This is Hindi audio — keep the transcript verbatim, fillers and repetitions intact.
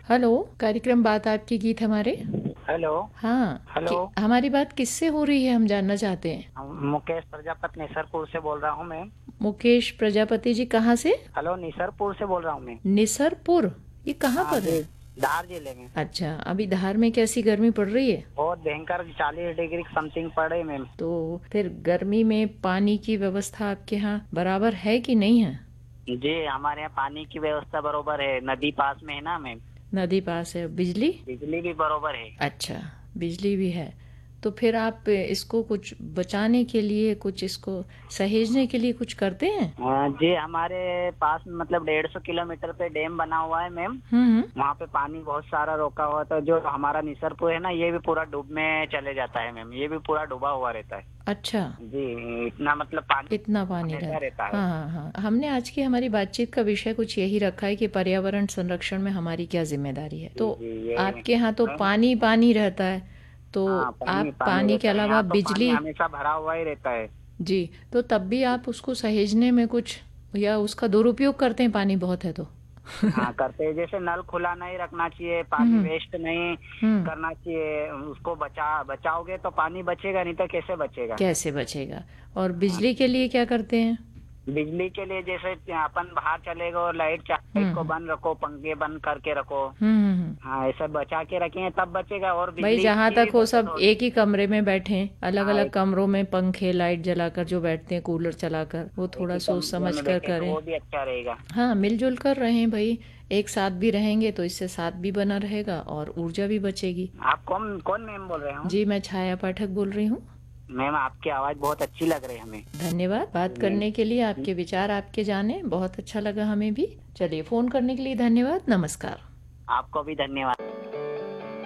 हेलो, कार्यक्रम बात आपकी गीत हमारे। हेलो। हाँ, हेलो। कि, हमारी बात किससे हो रही है, हम जानना चाहते हैं। हम- मुकेश प्रजापति निसरपुर से बोल रहा हूँ मैं। मुकेश प्रजापति जी, कहाँ से? हेलो, निसरपुर से बोल रहा हूँ मैं। निसरपुर, ये कहाँ हाँ पर है? जी, धार जिले में। अच्छा, अभी धार में कैसी गर्मी पड़ रही है? बहुत भयंकर चालीस डिग्री समथिंग पड़े मैम। तो फिर गर्मी में पानी की व्यवस्था आपके यहाँ बराबर है कि नहीं है? जी, हमारे यहाँ पानी की व्यवस्था बरोबर है, नदी पास में है ना मैम। नदी पास है। बिजली? बिजली भी बरोबर है। अच्छा, बिजली भी है। तो फिर आप इसको कुछ बचाने के लिए, कुछ इसको सहेजने के लिए कुछ करते हैं? हाँ जी, हमारे पास में मतलब डेढ़ सौ किलोमीटर पे डैम बना हुआ है मैम। हम्म। वहाँ पे पानी बहुत सारा रोका हुआ था। जो हमारा निसरपुर है ना, ये भी पूरा डूब में चले जाता है मैम। ये भी पूरा डूबा हुआ रहता है। अच्छा, जी, इतना मतलब पानी इतना पानी हमेशा रहता रहता है। हाँ हाँ हाँ। हमने आज की हमारी बातचीत का विषय कुछ यही रखा है कि पर्यावरण संरक्षण में हमारी क्या जिम्मेदारी है। तो जी, ये आपके यहाँ तो मैम। पानी पानी रहता है, तो हाँ, पानी आप पानी पानी के रहता है अलावा यहाँ तो। पानी बिजली। हमेशा भरा हुआ ही रहता है। जी, तो तब भी आप उसको सहेजने में कुछ, या उसका दुरुपयोग करते हैं, पानी बहुत है तो? हाँ, करते हैं। जैसे नल खुला नहीं रखना चाहिए, पानी हम्म। वेस्ट नहीं हम्म। करना चाहिए। उसको बचा बचाओगे तो पानी बचेगा, नहीं तो कैसे बचेगा। कैसे बचेगा? और हाँ, बिजली के लिए क्या करते हैं? बिजली के लिए जैसे अपन बाहर चले गए और लाइट लाइट को हम्म। बंद रखो, पंखे बंद करके रखो। हम्म हम्म, हम्म। हाँ, ऐसा बचा के रखेंगे तब बचेगा। और भाई, बिजली जहाँ की तक भी हो बचत सब होगी। एक ही कमरे में बैठे, अलग हाँ, अलग एक कमरों में पंखे लाइट जलाकर जो बैठते हैं, कूलर चलाकर, वो एक थोड़ा ही सोच कमरे समझ में कर बैठे तो करें। वो भी अच्छा रहेगा। हाँ, मिलजुल कर रहें भाई। एक साथ भी रहेंगे तो इससे साथ भी बना रहेगा और ऊर्जा भी बचेगी। आप कौन कौन मैम बोल रहे हो? जी, मैं छाया पाठक बोल रही हूँ। मैम, आपकी आवाज बहुत अच्छी लग रही है हमें। धन्यवाद बात जी मैम। करने के लिए, आपके विचार आपके जाने बहुत अच्छा लगा हमें भी। चलिए, फोन करने के लिए धन्यवाद, नमस्कार। आपको भी धन्यवाद।